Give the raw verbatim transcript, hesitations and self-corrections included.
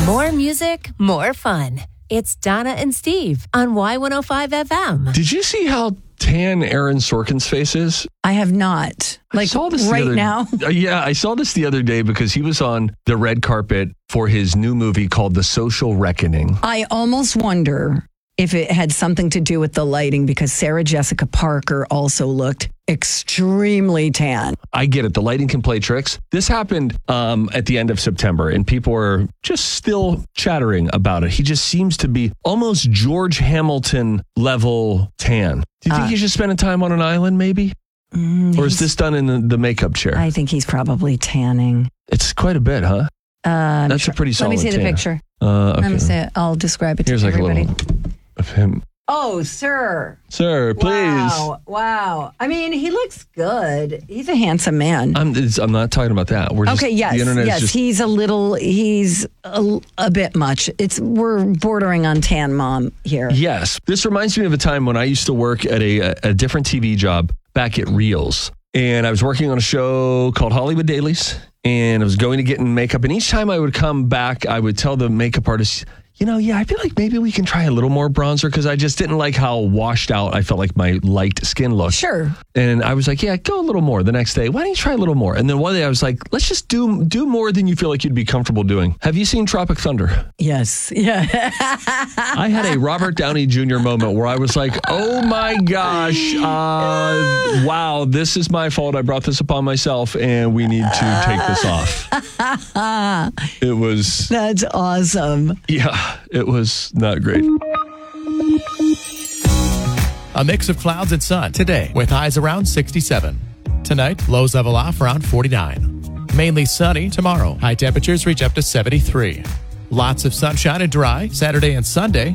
More music, more fun. It's Donna and Steve on Y one oh five F M. Did you see how tan Aaron Sorkin's face is? I have not. Like I saw this right other, now? Yeah, I saw this the other day because he was on the red carpet for his new movie called The Social Reckoning. I almost wonder if it had something to do with the lighting because Sarah Jessica Parker also looked extremely tan. I get it. The lighting can play tricks. This happened um, at the end of September, and people are just still chattering about it. He just seems to be almost George Hamilton level tan. Do you think Uh, he's just spending time on an island, maybe? Mm, Or is this done in the, the makeup chair? I think he's probably tanning. It's quite a bit, huh? Uh, That's a pretty solid Let me see tan. the picture. Uh, okay. Let me see it. I'll describe it Here's to like everybody. a little of him. Oh, sir. Sir, please. Wow. Wow. I mean, he looks good. He's a handsome man. I'm, it's, I'm not talking about that. We're just, Okay, yes. The internet yes, is just, he's a little, he's a, a bit much. It's We're bordering on tan mom here. Yes. This reminds me of a time when I used to work at a, a different T V job back at Reels. And I was working on a show called Hollywood Dailies. And I was going to get in makeup. And each time I would come back, I would tell the makeup artist, you know, yeah, I feel like maybe we can try a little more bronzer because I just didn't like how washed out I felt like my light skin looked. Sure. And I was like, yeah, go a little more. The next day, why don't you try a little more? And then one day I was like, let's just do do more than you feel like you'd be comfortable doing. Have you seen Tropic Thunder? Yes. Yeah. I had a Robert Downey Junior moment where I was like, oh my gosh, uh, wow, this is my fault. I brought this upon myself and we need to take this off. It was... That's awesome. Yeah, it was not great. A mix of clouds and sun today with highs around sixty-seven. Tonight, lows level off around forty-nine. Mainly sunny tomorrow. High temperatures reach up to seventy-three. Lots of sunshine and dry Saturday and Sunday.